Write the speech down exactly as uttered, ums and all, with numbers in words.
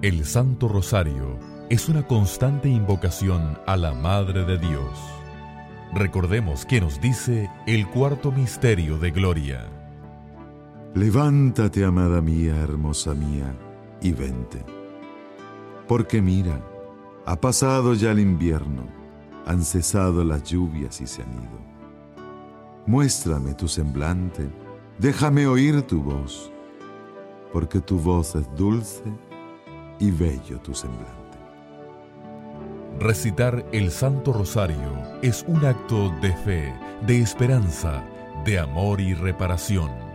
El Santo Rosario es una constante invocación a la Madre de Dios. Recordemos que nos dice el cuarto misterio de gloria. Levántate, amada mía, hermosa mía, y vente. Porque mira, ha pasado ya el invierno, han cesado las lluvias y se han ido. Muéstrame tu semblante, déjame oír tu voz, porque tu voz es dulce y bello tu semblante. Recitar el Santo Rosario es un acto de fe, de esperanza, de amor y reparación.